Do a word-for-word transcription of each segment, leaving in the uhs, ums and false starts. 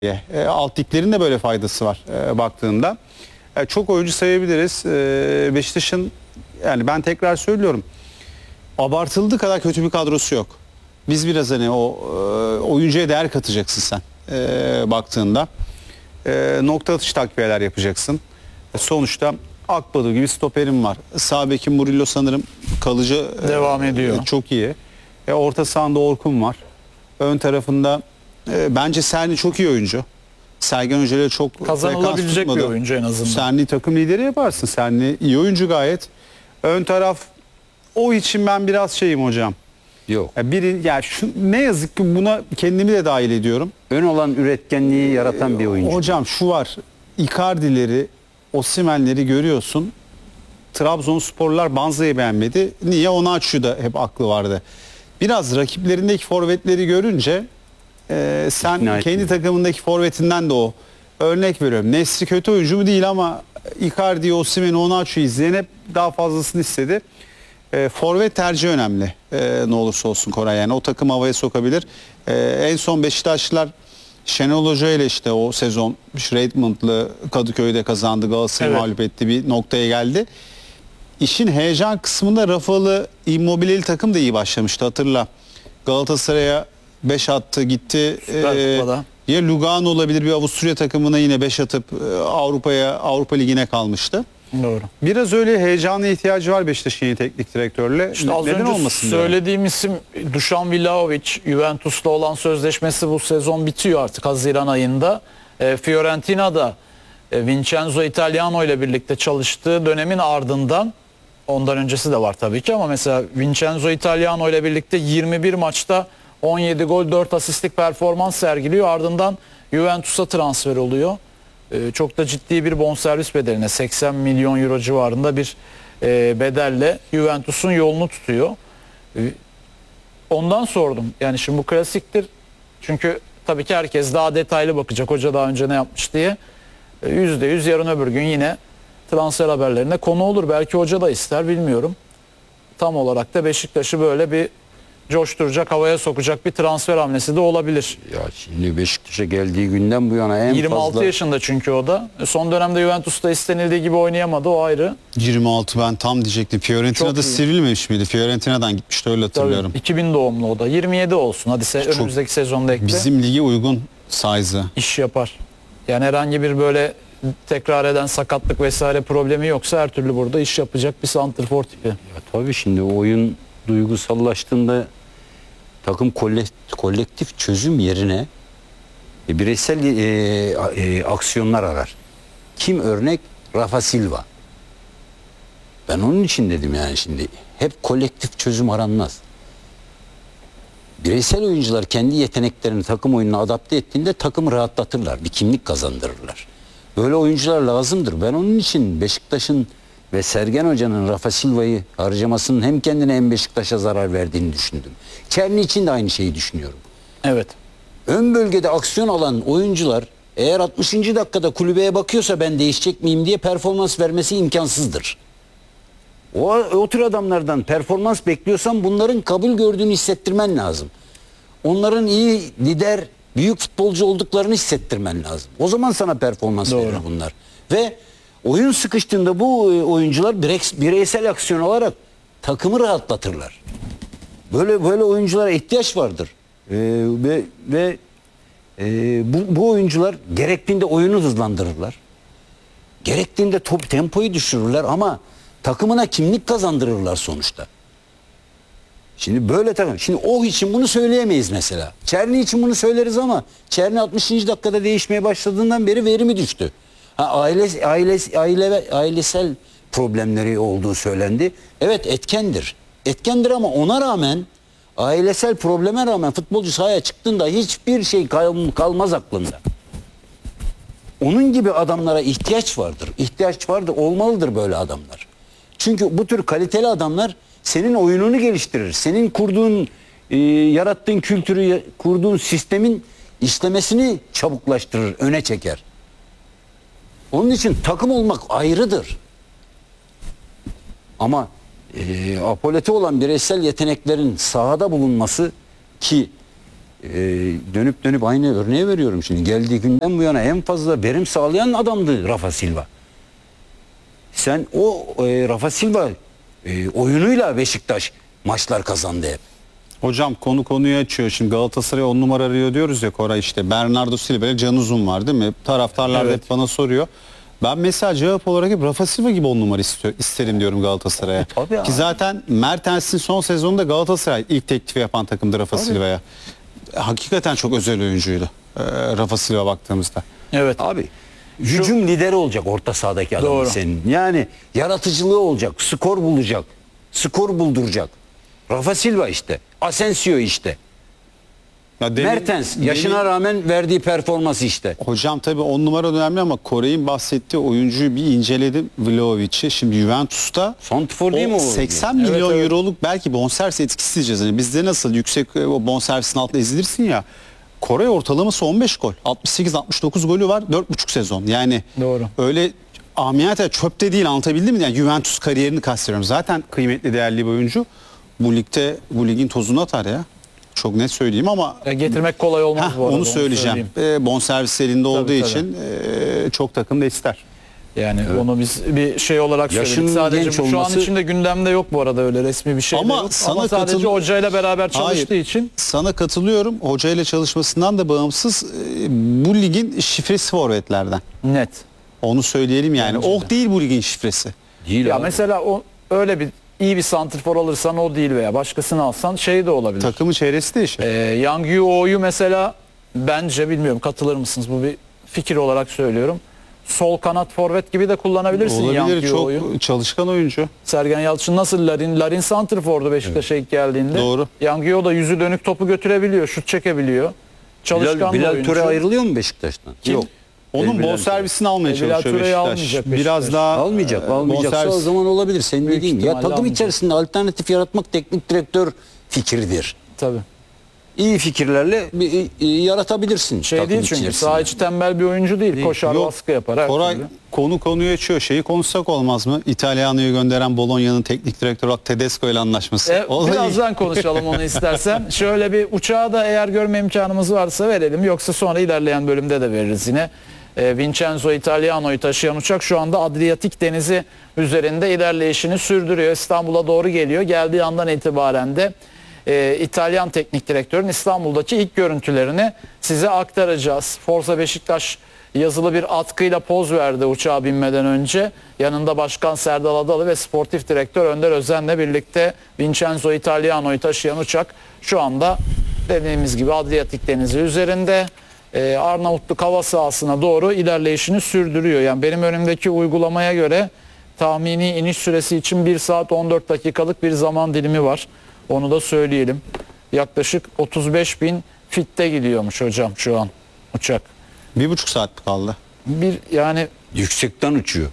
E, alt liglerin de böyle faydası var e, baktığında. E, çok oyuncu sayabiliriz. E, Beşiktaş'ın, yani ben tekrar söylüyorum, abartıldığı kadar kötü bir kadrosu yok. Biz biraz hani o e, oyuncuya değer katacaksın sen e, baktığında. E, nokta atış takviyeler yapacaksın. E, sonuçta Akbadu gibi stoperim var. Sağ bekim Murillo sanırım kalıcı devam ediyor. E, çok iyi. E, orta sahanda Orkun var. Ön tarafında e, bence Serni çok iyi oyuncu. Sergen Hoca ile çok kazanılabilecek bir oyuncu en azından. Serni takım lideri yaparsın. Serni iyi oyuncu gayet. Ön taraf o için ben biraz şeyim hocam. Yok. Ya biri, yani şu, ne yazık ki buna kendimi de dahil ediyorum. Ön olan üretkenliği yaratan bir oyuncu. Hocam şu var. Icardi'leri, Osimhen'leri görüyorsun. Trabzonsporlular Banza'yı beğenmedi. Niye? Onaçu'da hep aklı vardı. Biraz rakiplerindeki forvetleri görünce e, sen İkna kendi etmiyor. takımındaki forvetinden de o örnek veriyorum. Nesri kötü oyuncu mu değil ama Icardi, Osimhen, Onaçu'yu izleyen hep daha fazlasını istedi. E, forvet tercihi önemli. E, ne olursa olsun Koray, yani o takım havaya sokabilir. E, en son Beşiktaşlılar Şenol Hoca ile işte o sezon Redmond'lı Kadıköy'de kazandı, Galatasaray'ı Evet. mağlup etti, bir noktaya geldi. İşin heyecan kısmında Rafalı, Immobile'li takım da iyi başlamıştı, hatırla. Galatasaray'a beş attı gitti. Süper Ee, Kupa'da. ya Lugano olabilir, bir Avusturya takımına yine beş atıp e, Avrupa'ya, Avrupa Ligi'ne kalmıştı. Doğru. Biraz öyle heyecana ihtiyacı var Beşiktaş'ın yeni teknik direktörle. İşte az Neden önce olmasın diyorum. söylediğim isim Dušan Vlahović. Juventus'ta olan sözleşmesi bu sezon bitiyor artık Haziran ayında. E, Fiorentina'da e, Vincenzo Italiano ile birlikte çalıştığı dönemin ardından, ondan öncesi de var tabii ki ama mesela Vincenzo Italiano ile birlikte yirmi bir maçta on yedi gol dört asistlik performans sergiliyor. Ardından Juventus'a transfer oluyor. E, çok da ciddi bir bonservis bedeline, seksen milyon euro civarında bir e, bedelle Juventus'un yolunu tutuyor. E, ondan sordum. Yani şimdi bu klasiktir. Çünkü tabii ki herkes daha detaylı bakacak. Hoca daha önce ne yapmış diye. E, yüzde yüz yarın öbür gün yine transfer haberlerine konu olur. Belki hoca da ister, bilmiyorum. Tam olarak da Beşiktaş'ı böyle bir coşturacak, havaya sokacak bir transfer hamlesi de olabilir. Ya şimdi Beşiktaş'a geldiği günden bu yana en yirmi altı fazla... yaşında çünkü o da. Son dönemde Juventus'ta istenildiği gibi oynayamadı, o ayrı. yirmi altı, ben tam diyecektim. Fiorentina'da Çok iyi. sivrilmemiş miydi? Fiorentina'dan gitmişti, öyle hatırlıyorum. Tabii, iki bin doğumlu o da. yirmi yedi olsun. Hadi se- Çok- önümüzdeki sezonda ekle. Bizim lige uygun size'ı. İş yapar. Yani herhangi bir böyle tekrar eden sakatlık vesaire problemi yoksa her türlü burada iş yapacak bir santrfor tipi. Ya tabii şimdi oyun duygusallaştığında takım kolektif, kolektif çözüm yerine e, bireysel e, e, aksiyonlar arar. Kim örnek? Rafa Silva. Ben onun için dedim yani şimdi. Hep kolektif çözüm aranmaz. Bireysel oyuncular kendi yeteneklerini takım oyununa adapte ettiğinde takımı rahatlatırlar. Bir kimlik kazandırırlar. Böyle oyuncular lazımdır. Ben onun için Beşiktaş'ın ve Sergen Hoca'nın Rafa Silva'yı harcamasının hem kendine hem Beşiktaş'a zarar verdiğini düşündüm. Çerni için de aynı şeyi düşünüyorum. Evet. Ön bölgede aksiyon alan oyuncular eğer altmışıncı dakikada kulübeye bakıyorsa ben değişecek miyim diye performans vermesi imkansızdır. O, o tür adamlardan performans bekliyorsan bunların kabul gördüğünü hissettirmen lazım. Onların iyi lider, büyük futbolcu olduklarını hissettirmen lazım. O zaman sana performans Doğru. verir bunlar. Ve oyun sıkıştığında bu oyuncular bireysel aksiyon alarak takımı rahatlatırlar. Böyle böyle oyunculara ihtiyaç vardır. Ee, ve ve e, bu, bu oyuncular gerektiğinde oyunu hızlandırırlar. Gerektiğinde top tempoyu düşürürler ama takımına kimlik kazandırırlar sonuçta. Şimdi böyle takım. Şimdi o için bunu söyleyemeyiz mesela. Çerni için bunu söyleriz ama Çerni altmışıncı dakikada değişmeye başladığından beri verimi düştü. Ha, aile, aile, aile, ailesel problemleri olduğu söylendi. Evet, etkendir. Etkendir ama ona rağmen, ailesel probleme rağmen futbolcu sahaya çıktığında hiçbir şey kal- kalmaz aklında. Onun gibi adamlara ihtiyaç vardır. İhtiyaç vardır, olmalıdır böyle adamlar. Çünkü bu tür kaliteli adamlar senin oyununu geliştirir. Senin kurduğun, e, yarattığın kültürü, kurduğun sistemin işlemesini çabuklaştırır, öne çeker. Onun için takım olmak ayrıdır. Ama e, apoleti olan bireysel yeteneklerin sahada bulunması ki e, dönüp dönüp aynı örneği veriyorum şimdi. Geldiği günden bu yana en fazla verim sağlayan adamdı Rafa Silva. Sen o e, Rafa Silva e, oyunuyla Beşiktaş maçlar kazandı hep. Hocam konu konuyu açıyor. Şimdi Galatasaray on numara arıyor diyoruz ya Koray, işte Bernardo Silva ile Can Uzun var değil mi? Taraftarlar da Evet. hep bana soruyor. Ben mesela cevap olarak hep Rafa Silva gibi on numara istiyor, isterim diyorum Galatasaray'a. Tabii abi. Ki zaten Mertens'in son sezonunda Galatasaray ilk teklifi yapan takımdı Rafa Silva'ya. Hakikaten çok özel oyuncuydu e, Rafa Silva baktığımızda. Evet. Abi hücum lideri olacak orta sahadaki adam Doğru. senin. Yani yaratıcılığı olacak, skor bulacak, skor bulduracak. Rafa Silva işte, Asensio işte. Ya demin- Mertens yaşına demin- rağmen verdiği performans işte. Hocam tabii on numara önemli ama Koray'ın bahsettiği oyuncuyu bir inceledim, Vlahovic'i. Şimdi Juventus'ta Santrfor değil mi o? seksen Evet, milyon evet. euroluk belki bonservis etkisi diyeceğiz. Yani bizde nasıl yüksek e, o bonservisin altında ezilirsin ya. Koray ortalaması on beş gol. altmış sekiz altmış dokuz golü var. dört buçuk sezon. Yani Doğru. öyle amiyata çöpte değil, anlatabildim mi? Yani Juventus kariyerini kastediyorum. Zaten kıymetli, değerli bir oyuncu. Bu ligde bu ligin tozunu atar ya. Çok net söyleyeyim ama Ya getirmek kolay olmaz Heh, bu arada. onu söyleyeceğim. söyleyeyim. E, bonservis elinde olduğu tabii. için e, çok takım da ister. Yani onu biz bir şey olarak Yaşının söyledik. Sadece genç bu şu an olması- içinde gündemde yok bu arada, öyle resmi bir şey de Ama yok. sana Ama sadece katıl- hocayla beraber çalıştığı Hayır, için sana katılıyorum. Hocayla çalışmasından da bağımsız, e, bu ligin şifresi forvetlerden. net. Onu söyleyelim yani. Bence de. Oh değil bu ligin şifresi. Değil Ya abi. mesela o öyle bir iyi bir santrfor alırsan o değil veya başkasını alsan şey de olabilir. Takımın çevresi değişir. Ee, Yang Yuo'yu mesela bence, bilmiyorum katılır mısınız, bu bir fikir olarak söylüyorum. Sol kanat forvet gibi de kullanabilirsin Yang Olabilir, Yuo'yu. çok çalışkan oyuncu. Sergen Yalçın nasıl Larin Larin santrfordu Beşiktaş'a ilk geldiğinde. Doğru. Yang Yuo da yüzü dönük topu götürebiliyor, şut çekebiliyor. Çalışkan Bilal, bir Bilal oyuncu. Ture ayrılıyor mu Beşiktaş'tan? Kim? Yok. Onun Bilal bonservisini almaya E, Bilal çalışıyor Ture'yi Beşiktaş. almayacak Beşiktaş. Biraz daha Almayacak, e, almayacaksa bonservis- o zaman olabilir. Senin Büyük dediğin ya ihtimalle takım almayacak. içerisinde alternatif yaratmak teknik direktör fikridir. Tabii. İyi fikirlerle bir, e, yaratabilirsin. Şey takım değil çünkü içerisinde. saha içi tembel bir oyuncu değil. Koşar, Yok, baskı yapar. her Koray türlü. konu konuyu açıyor. Şeyi konuşsak olmaz mı? İtalyana'yı gönderen Bologna'nın teknik direktörü olarak Tedesco ile anlaşması. E, Olayı- birazdan konuşalım onu istersen. Şöyle bir uçağı da eğer görme imkanımız varsa verelim. Yoksa sonra ilerleyen bölümde de veririz yine. E, Vincenzo Italiano'yu taşıyan uçak şu anda Adriyatik Denizi üzerinde ilerleyişini sürdürüyor. İstanbul'a doğru geliyor. Geldiği andan itibaren de e, İtalyan teknik direktörün İstanbul'daki ilk görüntülerini size aktaracağız. Forza Beşiktaş yazılı bir atkıyla poz verdi uçağa binmeden önce. Yanında Başkan Serdal Adalı ve Sportif Direktör Önder Özen'le birlikte Vincenzo Italiano'yu taşıyan uçak şu anda dediğimiz gibi Adriyatik Denizi üzerinde e, Arnavutluk hava sahasına doğru ilerleyişini sürdürüyor. Yani benim önümdeki uygulamaya göre tahmini iniş süresi için bir saat on dört dakikalık bir zaman dilimi var. Onu da söyleyelim. Yaklaşık otuz beş bin fitte gidiyormuş hocam şu an uçak. Bir buçuk saat kaldı. Bir yani Yüksekten uçuyor.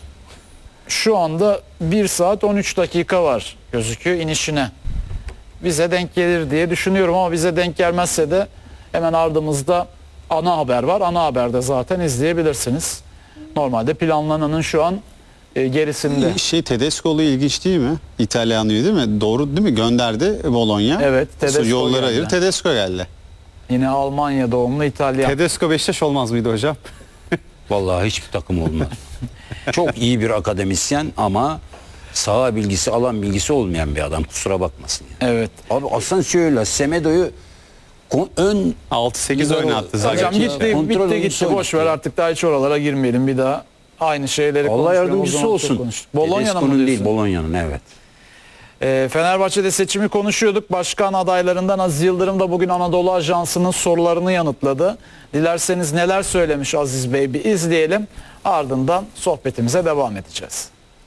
şu anda bir saat on üç dakika var gözüküyor inişine. Bize denk gelir diye düşünüyorum ama bize denk gelmezse de hemen ardımızda ana haber var. Ana haberde zaten izleyebilirsiniz. Normalde planlananın şu an e, gerisinde. Şey Tedesco'lu ilginç değil mi? İtalyanlıyı değil mi? Doğru değil mi? Gönderdi Bologna. Evet, Sonra Tedesco yolları geldi. ayırdı. Tedesco geldi. Yine Almanya doğumlu İtalyan. Tedesco Beşiktaş olmaz mıydı hocam? Vallahi hiçbir takım olmaz. Çok iyi bir akademisyen ama saha bilgisi, alan bilgisi olmayan bir adam. Kusura bakmasın. Yani. Evet. Abi Asensio'yla Semedo'yu kon- ön altı sekiz oynattı zaten. Hocam Evet, gitti, kontrol bitti oyuncusu gitti. Boş ver oynattı. artık, daha hiç oralara girmeyelim bir daha. Aynı şeyleri Allah konuşmayalım. O yardımcısı zaman çok olsun. konuştuk. Bolonya'nın mı Tedesco'nun değil, diyorsun? Bolonya'nın evet. Ee, Fenerbahçe'de seçimi konuşuyorduk. Başkan adaylarından Aziz Yıldırım da bugün Anadolu Ajansı'nın sorularını yanıtladı. Dilerseniz neler söylemiş Aziz Bey bir izleyelim. Ardından sohbetimize devam edeceğiz.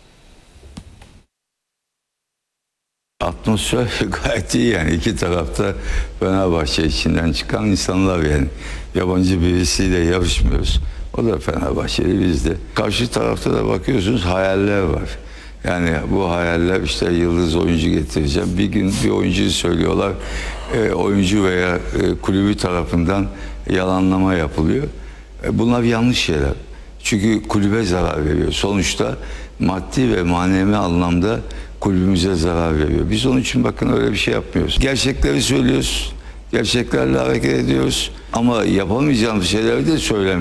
Atmosfer gayet iyi yani iki tarafta Fenerbahçe içinden çıkan insanlar yani yabancı birisiyle yarışmıyoruz. O da Fenerbahçeli, biz de. Karşı tarafta da bakıyorsunuz hayaller var. Yani bu hayaller işte yıldız oyuncu getireceğim. Bir gün bir oyuncuyu söylüyorlar, e, oyuncu veya e, kulübü tarafından yalanlama yapılıyor. E, bunlar yanlış şeyler. Çünkü kulübe zarar veriyor. Sonuçta maddi ve manevi anlamda kulübümüze zarar veriyor. Biz onun için bakın öyle bir şey yapmıyoruz. Gerçekleri söylüyoruz. Gerçeklerle hareket ediyoruz. Ama yapamayacağımız şeyleri de söylemiyoruz.